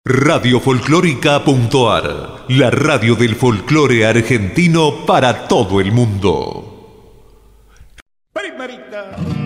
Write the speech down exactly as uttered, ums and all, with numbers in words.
Radio Folclórica.ar, la radio del folclore argentino para todo el mundo. Primerita.